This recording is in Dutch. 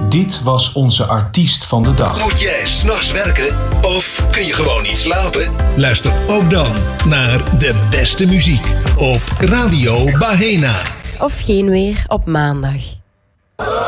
Dit was onze artiest van de dag. Moet jij 's nachts werken? Of kun je gewoon niet slapen? Luister ook dan naar de beste muziek op Radio Bahena. Of geen weer op maandag.